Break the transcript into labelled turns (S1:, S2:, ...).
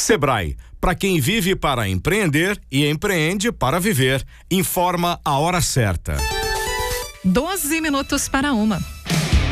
S1: Sebrae, para quem vive para empreender e empreende para viver. Informa a hora certa.
S2: 12 minutos para 1.